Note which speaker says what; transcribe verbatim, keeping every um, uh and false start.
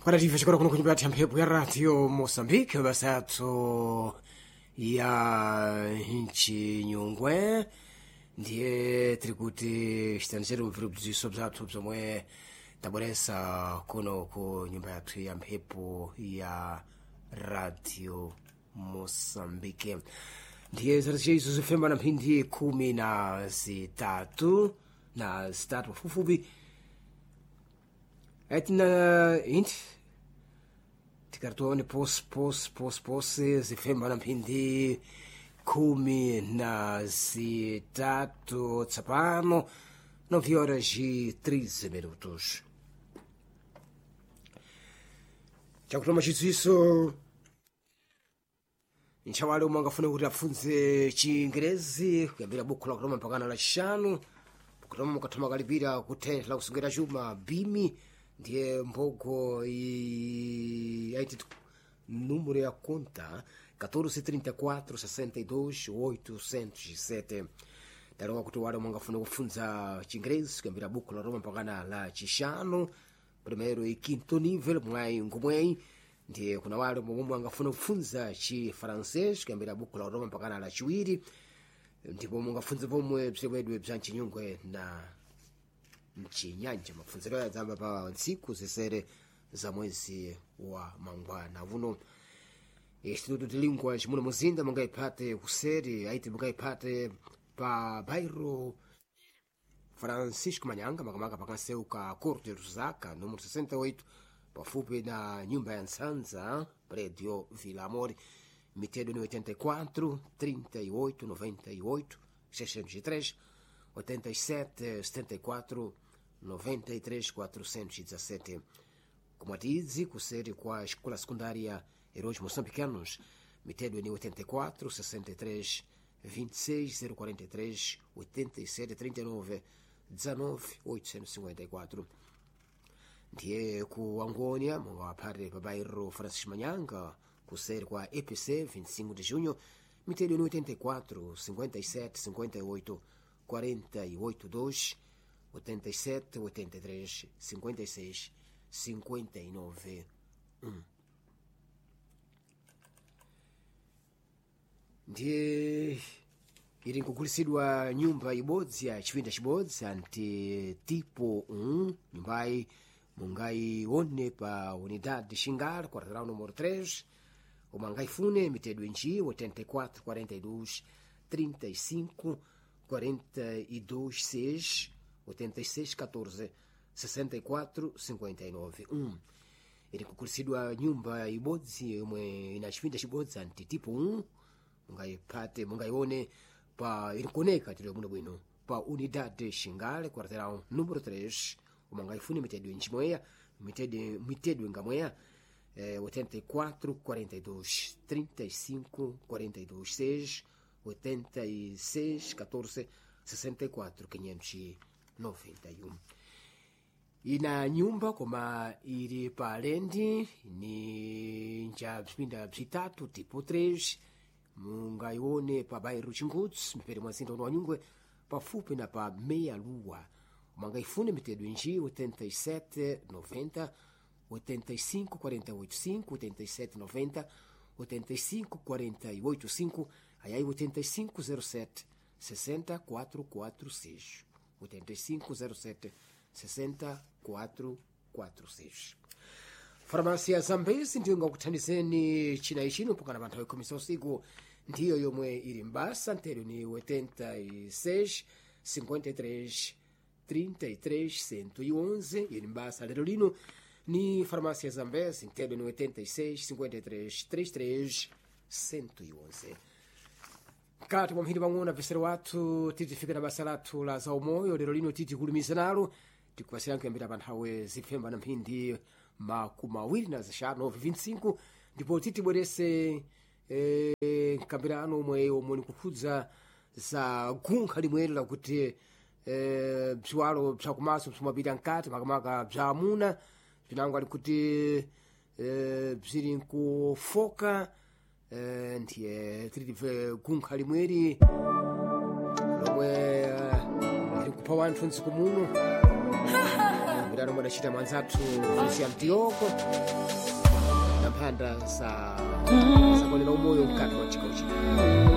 Speaker 1: Wakati chakora kuno kunyumba ya mphepo ya radio Mozambique basatso ya nchi nyungwe ndiye trikuti chitanjero mvirubiziso bzathu bzomwe taboresa kuno ku nyumba yathu ya mphepo ya radio Mozambique ndiye zarachizo zifemba na mphindi kumi na zitatu na zitatu fufubi etina inti tikartoni pos pos pos pos zifemba na mphindi kumi na zitatu tsapano nove horas e treze minutos. Chakutoma chidziso nchawale umwe angafuna kuti afunze Chingerezi kuyambira buku la kutoma mpakana la chishanu kutoma mukatoma kalipira kuthe la kusungira chuma bimi ndiye mbogo e aiti número ya conta catorze trinta e quatro sessenta e dois oitocentos e sete. Taronga kuti wale umwe angafuna kufunza Chingerezi kuyambira buku la Roma mpakana la chishanu primeiro e quinto nível mwayi ngumweyi ndiye kuna wale momwe angafuna kufunza Chifrancês kuyambira buku la Roma mpakana la chiwiri ndipo mungafunze pomwe bzebwedwe bza Chinyungwe na Mchinyanja. Mafunziro yazamba pa ntsiku zisere za mwezi wa mangwana vuno instituto de língua chimuno muzinda mungaipate kuseri aiti mungaipate pa bairro Francisco Manyanga makamaka pakaseuka Corte Rusaka número sessenta e oito pafupi na nyumba ya Nsanza prédio Vila Amor mitedo ni oitenta e quatro trinta e oito noventa e oito seiscentos e três oitenta e sete setenta e quatro noventa e três quatrocentos e dezessete. Comatizi kuseri kwa escola secundária Heróis Moçambicanos mitedo ni oitenta e quatro sessenta e três vinte e seis zero quarenta e três oitenta e sete trinta e nove dezenove oitocentos e cinquenta e quatro. Ndiye ku Angônia mungawapate pa bairro Francisco Manyanga kuseri kwa E P C vinte e cinco de junho mitedo ni oitenta e quatro cinquenta e sete cinquenta e oito quarenta e oito dois oitenta e sete oitenta e três cinquenta e seis cinquenta e nove um. Ndiye iri nkugulisidwa nyumba ibodzi ya chipinda chibodzi anti tipo um nyumbayi mungaione pa unidade Xingale quarteirão número três uma ngaifune mitedo inji oitenta e quatro quarenta e dois trinta e cinco quarenta e dois seis oitenta e seis quatorze sessenta e quatro cinquenta e nove um. Iri nkugulisidwa nyumba ibodzi umwe ina chipinda chibodzi anti tipo um mungaipate mungaione pa irikuoneka tiro muno bwino pa unidade Xingale quarteirão número três uma ngaifune mitedo injimweya mitedo mitedo ngamweya eh, oitenta e quatro quarenta e dois trinta e cinco quarenta e dois seis oitenta e seis quatorze sessenta e quatro quinhentos e noventa e um. Ina nyumba koma iri pa lendi ni nja bzipinda bzitatu tipo três mungaione pa bairro Chinguts mpere mwazinda uno wanyungwe pafupi na pa meia lua mangaifune mitedo inji oitenta e sete noventa oitenta e cinco quarenta e oito cinco oitenta e sete noventa oitenta e cinco quarenta e oito cinco aí oitenta e cinco zero sete sessenta quatro quatro seis oitenta e cinco zero sete sessenta quatro quatro seis. Farmácia Zambezi ndiyo ngakuthandizeni china ichino mpaka panthawi ya khumi usiku ndiyo yomwe iri mbasa ntero ni oitenta e seis cinquenta e três trinta e três cento e onze iri mbasa lero lino ni Farmácia Zambezi ntero ni oitenta e seis cinquenta e três trinta e três cento e onze. Kati mwa mphindi pang'ono apesero wathu titifika na basa lathu la zaumoyo lero lino titi kulumiza nalo tikuwasirani kuyambira panthawi zifemba na mphindi makumi mawiri na zixanu vinte e cinco ndipo titibwerese eh, nkambirano omwe omwe nikukhudza za gunkha limwelo lakuti eh, bziwalo bzakumaso bzimapita mkati makamaka bza amuna bzinango ali kuti eh, bziri nkufoka eh, ndiye titive gunkha limweri lomwe eh, likupha wanthu ntsiku muno apitano mwadachita mwanzathu Felician Tioko na mphanda sa sakonera umoyo mkati mwa chikao chino.